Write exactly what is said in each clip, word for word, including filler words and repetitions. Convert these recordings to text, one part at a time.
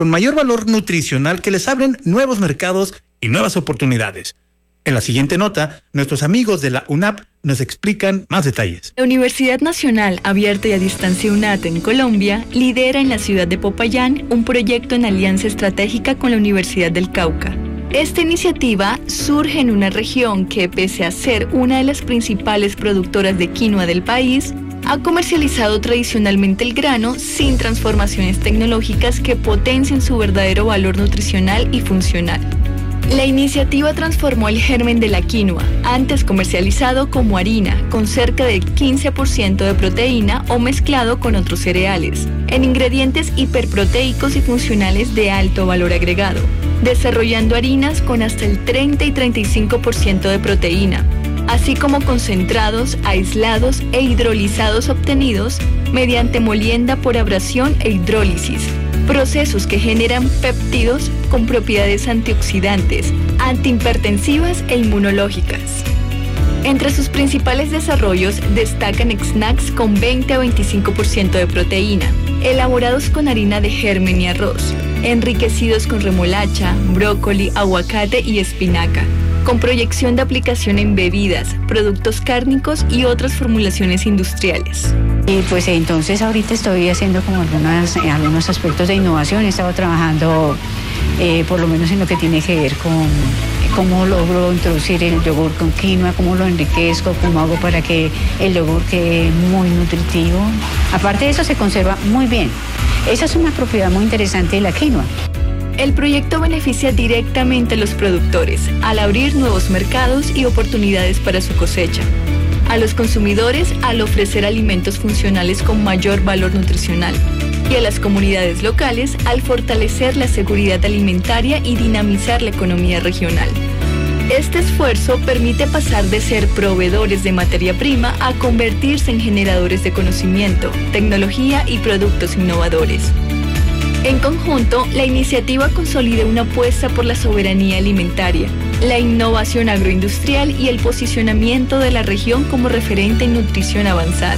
con mayor valor nutricional que les abren nuevos mercados y nuevas oportunidades. En la siguiente nota, nuestros amigos de la U N A P nos explican más detalles. La Universidad Nacional Abierta y a Distancia U N A T en Colombia lidera en la ciudad de Popayán un proyecto en alianza estratégica con la Universidad del Cauca. Esta iniciativa surge en una región que, pese a ser una de las principales productoras de quinoa del país, ha comercializado tradicionalmente el grano sin transformaciones tecnológicas que potencien su verdadero valor nutricional y funcional. La iniciativa transformó el germen de la quinoa, antes comercializado como harina, con cerca del quince por ciento de proteína o mezclado con otros cereales, en ingredientes hiperproteicos y funcionales de alto valor agregado, desarrollando harinas con hasta el treinta y treinta y cinco por ciento de proteína, así como concentrados, aislados e hidrolizados obtenidos mediante molienda por abrasión e hidrólisis, procesos que generan péptidos con propiedades antioxidantes, antihipertensivas e inmunológicas. Entre sus principales desarrollos destacan snacks con veinte a veinticinco por ciento de proteína, elaborados con harina de germen y arroz, enriquecidos con remolacha, brócoli, aguacate y espinaca, con proyección de aplicación en bebidas, productos cárnicos y otras formulaciones industriales. Y pues entonces ahorita estoy haciendo como algunas, eh, algunos aspectos de innovación. He estado trabajando eh, por lo menos en lo que tiene que ver con cómo logro introducir el yogur con quinoa, cómo lo enriquezco, cómo hago para que el yogur quede muy nutritivo. Aparte de eso se conserva muy bien. Esa es una propiedad muy interesante de la quinoa. El proyecto beneficia directamente a los productores al abrir nuevos mercados y oportunidades para su cosecha, a los consumidores al ofrecer alimentos funcionales con mayor valor nutricional y a las comunidades locales al fortalecer la seguridad alimentaria y dinamizar la economía regional. Este esfuerzo permite pasar de ser proveedores de materia prima a convertirse en generadores de conocimiento, tecnología y productos innovadores. En conjunto, la iniciativa consolida una apuesta por la soberanía alimentaria, la innovación agroindustrial y el posicionamiento de la región como referente en nutrición avanzada.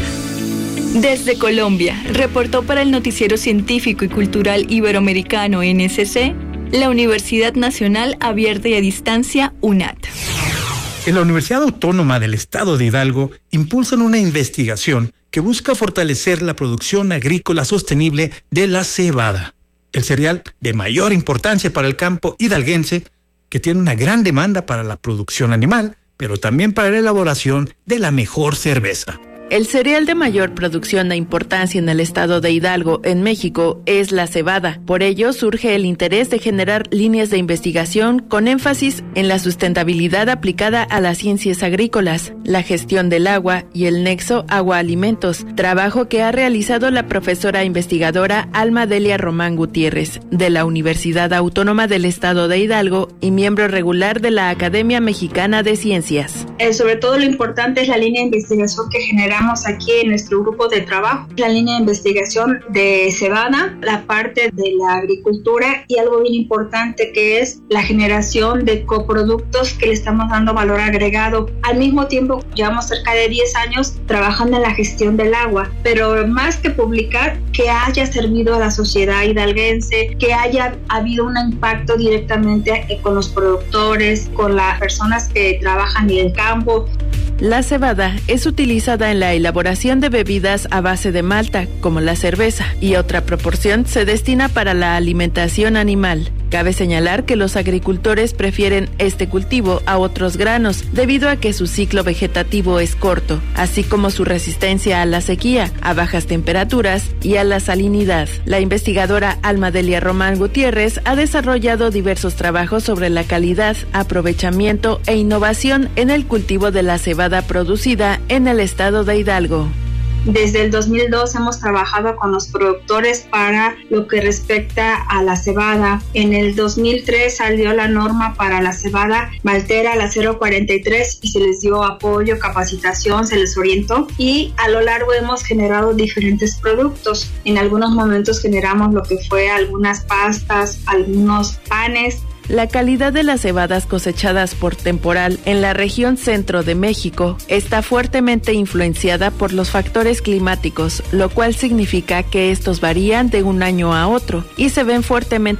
Desde Colombia, reportó para el Noticiero Científico y Cultural Iberoamericano N S C, la Universidad Nacional Abierta y a Distancia U N A T. En la Universidad Autónoma del Estado de Hidalgo impulsan una investigación que busca fortalecer la producción agrícola sostenible de la cebada, el cereal de mayor importancia para el campo hidalguense, que tiene una gran demanda para la producción animal, pero también para la elaboración de la mejor cerveza. El cereal de mayor producción e importancia en el estado de Hidalgo, en México, es la cebada. Por ello, surge el interés de generar líneas de investigación con énfasis en la sustentabilidad aplicada a las ciencias agrícolas, la gestión del agua y el nexo agua-alimentos, trabajo que ha realizado la profesora investigadora Alma Delia Román Gutiérrez, de la Universidad Autónoma del Estado de Hidalgo y miembro regular de la Academia Mexicana de Ciencias. Eh, sobre todo lo importante es la línea de investigación que generamos aquí en nuestro grupo de trabajo, la línea de investigación de cebada, la parte de la agricultura y algo bien importante que es la generación de coproductos que le estamos dando valor agregado. Al mismo tiempo, llevamos cerca de diez años trabajando en la gestión del agua, pero más que publicar, que haya servido a la sociedad hidalguense, que haya habido un impacto directamente con los productores, con las personas que trabajan en el campo. La cebada es utilizada en la elaboración de bebidas a base de malta, como la cerveza, y otra proporción se destina para la alimentación animal. Cabe señalar que los agricultores prefieren este cultivo a otros granos debido a que su ciclo vegetativo es corto, así como su resistencia a la sequía, a bajas temperaturas y a la salinidad. La investigadora Alma Delia Román Gutiérrez ha desarrollado diversos trabajos sobre la calidad, aprovechamiento e innovación en el cultivo de la cebada producida en el estado de Hidalgo. Desde el dos mil dos hemos trabajado con los productores para lo que respecta a la cebada. En el dos mil tres salió la norma para la cebada maltera, la cero cuarenta y tres, y se les dio apoyo, capacitación, se les orientó y a lo largo hemos generado diferentes productos. En algunos momentos generamos lo que fue algunas pastas, algunos panes. La calidad de las cebadas cosechadas por temporal en la región centro de México está fuertemente influenciada por los factores climáticos, lo cual significa que estos varían de un año a otro y se ven fuertemente